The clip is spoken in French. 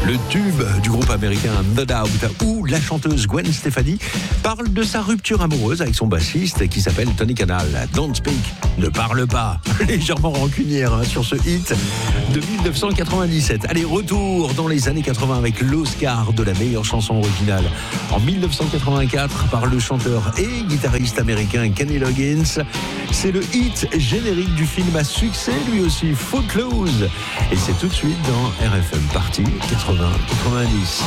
Le tube du groupe américain No Doubt, où la chanteuse Gwen Stefani parle de sa rupture amoureuse avec son bassiste qui s'appelle Tony Kanal. Don't Speak, ne parle pas, légèrement rancunière sur ce hit de 1997. Allez, retour dans les années 80 avec l'Oscar de la meilleure chanson originale. En 1984, par le chanteur et guitariste américain Kenny Loggins. C'est le hit générique du film à succès, lui aussi, Footloose. Et c'est tout de suite dans RFM Party 80-90.